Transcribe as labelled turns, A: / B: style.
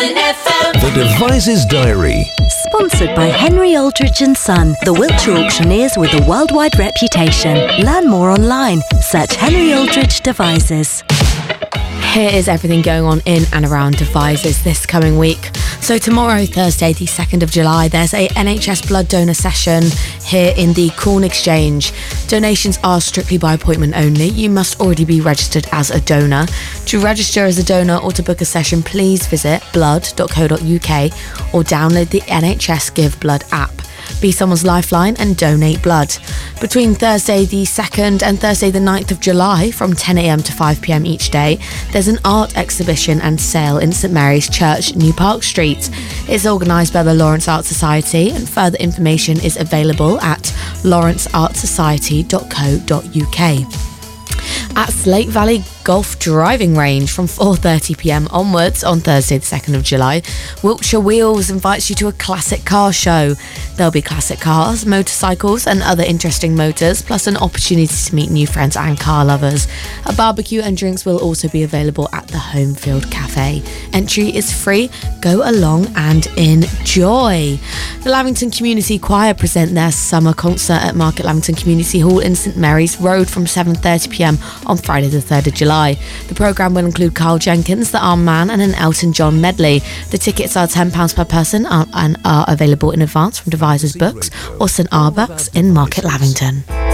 A: Lavington FM.
B: The Devices Diary.
C: Sponsored by Henry Aldridge and Son, the Wiltshire auctioneers with a worldwide reputation. Learn more online. Search Henry Aldridge Devices.
D: Here is everything going on in and around Devizes this coming week. So tomorrow, Thursday, the 2nd of July, there's a NHS blood donor session here in the Corn Exchange. Donations are strictly by appointment only. You must already be registered as a donor. To register as a donor or to book a session, please visit blood.co.uk or download the NHS Give Blood app. Be someone's lifeline and donate blood. Between Thursday the 2nd and Thursday the 9th of July from 10 a.m. to 5 p.m. each day, there's an art exhibition and sale in St Mary's Church, New Park Street. It's organised by the Lawrence Art Society and further information is available at lawrenceartsociety.co.uk. At Slate Valley Golf Driving Range from 4:30 p.m. onwards on Thursday the 2nd of July, Wiltshire Wheels invites you to a classic car show. There'll be classic cars, motorcycles and other interesting motors, plus an opportunity to meet new friends and car lovers. A barbecue and drinks will also be available at the Homefield Cafe. Entry is free. Go along and enjoy. The Lavington Community Choir present their summer concert at Market Lavington Community Hall in St Mary's Road from 7:30 p.m. on Friday the 3rd of July. The programme will include Carl Jenkins, the Armed Man and an Elton John medley. The tickets are £10 per person and are available in advance from Devices Books or St Arbuck's in Market Lavington.